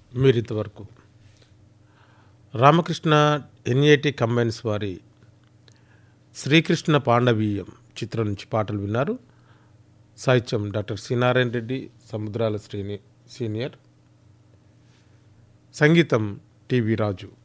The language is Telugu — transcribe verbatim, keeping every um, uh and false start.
మీరింతవరకు రామకృష్ణ ఎన్ఏటి కంబైన్స్ వారి శ్రీకృష్ణ పాండవీయం చిత్రం నుంచి పాటలు విన్నారు. సాహిత్యం డాక్టర్ సి నారాయణ రెడ్డి, సముద్రాల శ్రీని సీనియర్. సంగీతం టివి రాజు.